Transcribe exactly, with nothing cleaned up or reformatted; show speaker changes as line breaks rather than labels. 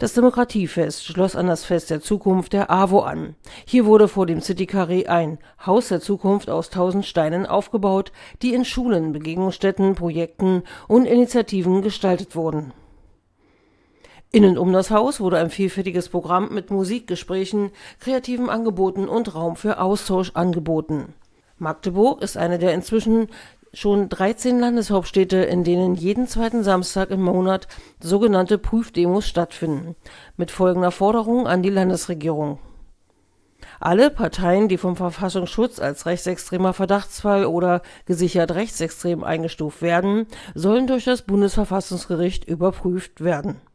Das Demokratiefest schloss an das Fest der Zukunft der A W O an. Hier wurde vor dem City Carré ein Haus der Zukunft aus tausend Steinen aufgebaut, die in Schulen, Begegnungsstätten, Projekten und Initiativen gestaltet wurden. Innen um das Haus wurde ein vielfältiges Programm mit Musik, Gesprächen, kreativen Angeboten und Raum für Austausch angeboten. Magdeburg ist eine der inzwischen schon dreizehn Landeshauptstädte, in denen jeden zweiten Samstag im Monat sogenannte Prüfdemos stattfinden, mit folgender Forderung an die Landesregierung: Alle Parteien, die vom Verfassungsschutz als rechtsextremer Verdachtsfall oder gesichert rechtsextrem eingestuft werden, sollen durch das Bundesverfassungsgericht überprüft werden.